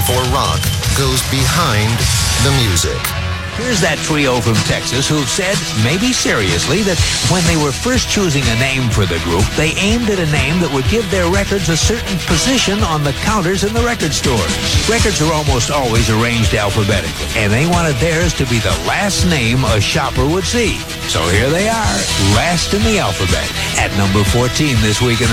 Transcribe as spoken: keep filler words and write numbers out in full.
for rock goes behind the music. Here's that trio from Texas who've said, maybe seriously, that when they were first choosing a name for the group, they aimed at a name that would give their records a certain position on the counters in the record stores. Records are almost always arranged alphabetically, and they wanted theirs to be the last name a shopper would see. So here they are, last in the alphabet, at number fourteen this week in